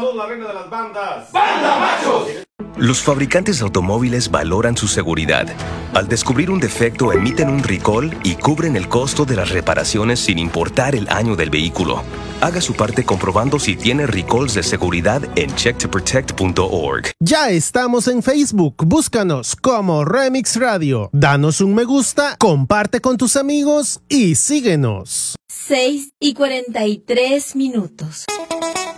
Saludos, la reina de las bandas. ¡Banda Machos! Los fabricantes de automóviles valoran su seguridad. Al descubrir un defecto, emiten un recall y cubren el costo de las reparaciones sin importar el año del vehículo. Haga su parte comprobando si tiene recalls de seguridad en checktoprotect.org. Ya estamos en Facebook. Búscanos como Remix Radio. Danos un me gusta, comparte con tus amigos y síguenos. 6:43.